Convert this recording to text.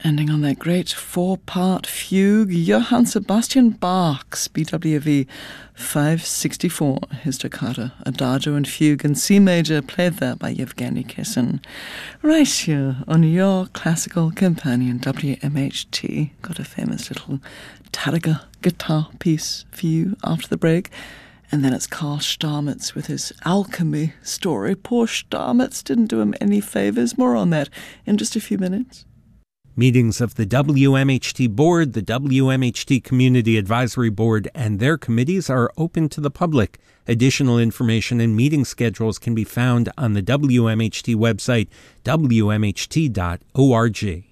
Ending on that great four-part fugue, Johann Sebastian Bach's BWV 564, his toccata, Adagio and Fugue in C major, played there by Yevgeny Kissin. Right here on your classical companion, WMHT. Got a famous little Taraga guitar piece for you after the break. And then it's Karl Stamitz with his alchemy story. Poor Stamitz didn't do him any favors. More on that in just a few minutes. Meetings of the WMHT Board, the WMHT Community Advisory Board, and their committees are open to the public. Additional information and meeting schedules can be found on the WMHT website, wmht.org.